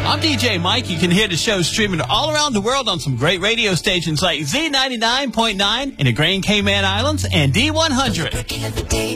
I'm DJ Mike. You can hear the show streaming all around the world on some great radio stations like Z99.9 in the Grand Cayman Islands and D100.